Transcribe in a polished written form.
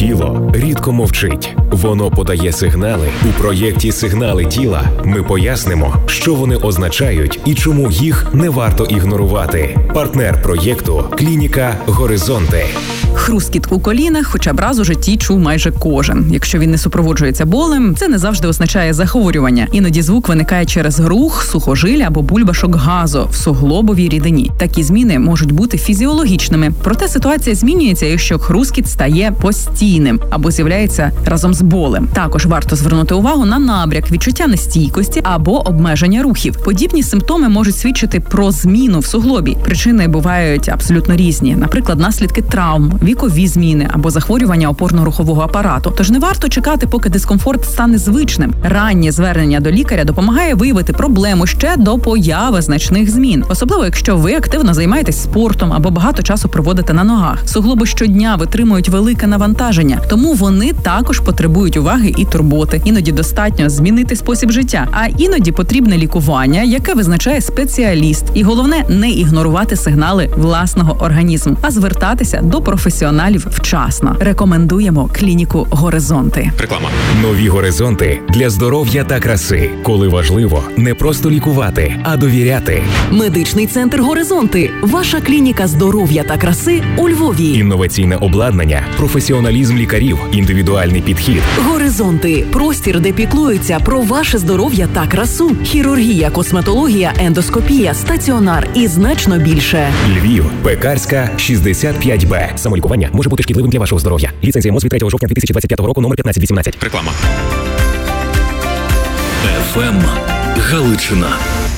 Тіло рідко мовчить. Воно подає сигнали. У проєкті «Сигнали тіла» ми пояснимо, що вони означають і чому їх не варто ігнорувати. Партнер проєкту – клініка «Горизонти». Хрускіт у колінах хоча б раз у житті чув майже кожен. Якщо він не супроводжується болем, це не завжди означає захворювання. Іноді звук виникає через рух, сухожилля або бульбашок газу в суглобовій рідині. Такі зміни можуть бути фізіологічними. Проте ситуація змінюється, якщо хрускіт стає постійним або з'являється разом з болем. Також варто звернути увагу на набряк, відчуття нестійкості або обмеження рухів. Подібні симптоми можуть свідчити про зміну в суглобі. Причини бувають абсолютно різні. Наприклад, наслідки травм, вікові зміни або захворювання опорно-рухового апарату. Тож не варто чекати, поки дискомфорт стане звичним. Раннє звернення до лікаря допомагає виявити проблему ще до появи значних змін. Особливо, якщо ви активно займаєтесь спортом або багато часу проводите на ногах. Суглоби щодня витримують велике навантаження, тому вони також потребують уваги і турботи. Іноді достатньо змінити спосіб життя, а іноді потрібне лікування, яке визначає спеціаліст. І головне – не ігнорувати сигнали власного організму, а звертатися до професіоналів вчасно. Рекомендуємо клініку «Горизонти». Реклама. Нові горизонти для здоров'я та краси. Коли важливо не просто лікувати, а довіряти. Медичний центр «Горизонти» – ваша клініка здоров'я та краси у Львові. Інноваційне обладнання, професіоналізм лікарів, індивідуальний підхід. «Горизонти» – простір, де піклуються про ваше здоров'я та красу. Хірургія, косметологія, ендоскопія, стаціонар і значно більше. Львів, Пекарська, 65Б. Самолікування може бути шкідливим для вашого здоров'я. Ліцензія МОЗ від 3 жовтня 2025 року, номер 1518. Реклама. ФМ Галичина.